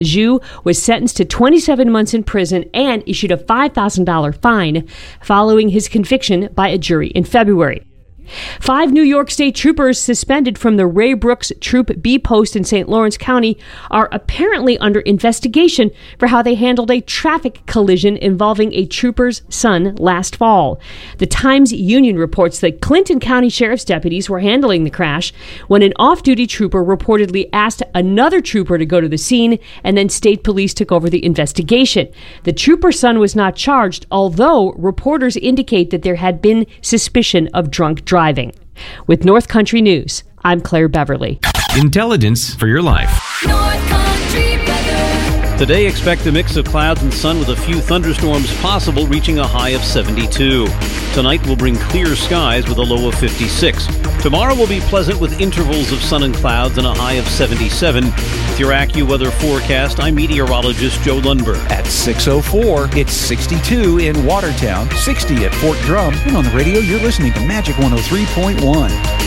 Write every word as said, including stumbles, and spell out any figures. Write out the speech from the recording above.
Zhu was sentenced to twenty-seven months in prison and issued a five thousand dollars fine following his conviction by a jury in February. Five New York State troopers suspended from the Ray Brooks Troop B post in Saint Lawrence County are apparently under investigation for how they handled a traffic collision involving a trooper's son last fall. The Times-Union reports that Clinton County Sheriff's deputies were handling the crash when an off-duty trooper reportedly asked another trooper to go to the scene, and then state police took over the investigation. The trooper's son was not charged, although reporters indicate that there had been suspicion of drunk driving. With North Country News, I'm Claire Beverly. Intelligence for your life. North Country weather. Today, expect a mix of clouds and sun with a few thunderstorms possible, reaching a high of seventy-two. Tonight will bring clear skies with a low of fifty-six. Tomorrow will be pleasant with intervals of sun and clouds and a high of seventy-seven. With your AccuWeather forecast, I'm meteorologist Joe Lundberg. At six oh four, it's sixty-two in Watertown, sixty at Fort Drum, and on the radio, you're listening to Magic one oh three point one.